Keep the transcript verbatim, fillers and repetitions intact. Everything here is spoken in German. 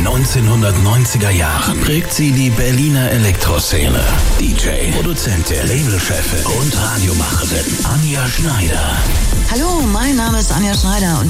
neunzehnhundertneunziger Jahren prägt sie die Berliner Elektroszene. D J, Produzentin, Labelchefin und Radiomacherin Anja Schneider. Hallo, mein Name ist Anja Schneider und